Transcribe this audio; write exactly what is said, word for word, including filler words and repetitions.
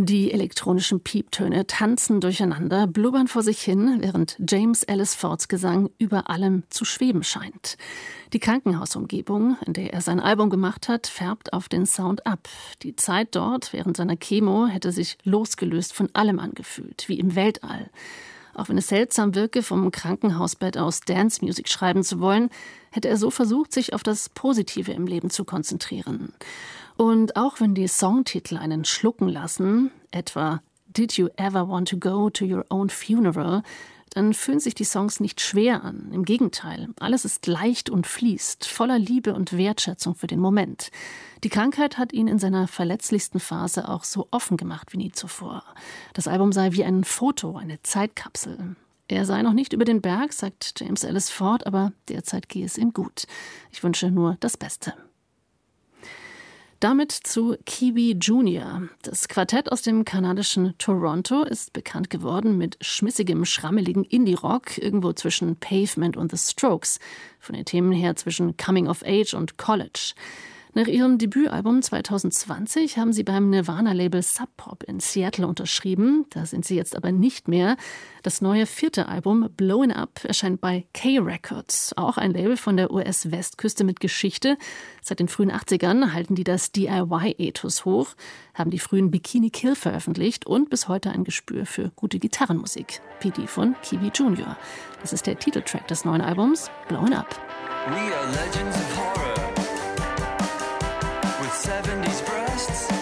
Die elektronischen Pieptöne tanzen durcheinander, blubbern vor sich hin, während James Ellis Fords Gesang über allem zu schweben scheint. Die Krankenhausumgebung, in der er sein Album gemacht hat, färbt auf den Sound ab. Die Zeit dort während seiner Chemo hätte sich losgelöst von allem angefühlt, wie im Weltall. Auch wenn es seltsam wirke, vom Krankenhausbett aus Dance-Music schreiben zu wollen, hätte er so versucht, sich auf das Positive im Leben zu konzentrieren. Und auch wenn die Songtitel einen schlucken lassen, etwa Did You Ever Want to Go to Your Own Funeral, dann fühlen sich die Songs nicht schwer an. Im Gegenteil, alles ist leicht und fließt, voller Liebe und Wertschätzung für den Moment. Die Krankheit hat ihn in seiner verletzlichsten Phase auch so offen gemacht wie nie zuvor. Das Album sei wie ein Foto, eine Zeitkapsel. Er sei noch nicht über den Berg, sagt James Ellis Ford, aber derzeit gehe es ihm gut. Ich wünsche nur das Beste. Damit zu Kiwi Junior. Das Quartett aus dem kanadischen Toronto ist bekannt geworden mit schmissigem, schrammeligen Indie-Rock, irgendwo zwischen Pavement und The Strokes. Von den Themen her zwischen Coming of Age und College. Nach ihrem Debütalbum zwanzig zwanzig haben sie beim Nirvana-Label Sub Pop in Seattle unterschrieben. Da sind sie jetzt aber nicht mehr. Das neue vierte Album Blowin' Up erscheint bei K-Records, auch ein Label von der U S-Westküste mit Geschichte. Seit den frühen achtzigern halten die das D I Y-Ethos hoch, haben die frühen Bikini Kill veröffentlicht und bis heute ein Gespür für gute Gitarrenmusik, wie die von Kiwi Junior. Das ist der Titeltrack des neuen Albums Blowin' Up. We are legends of horror with seventies breasts.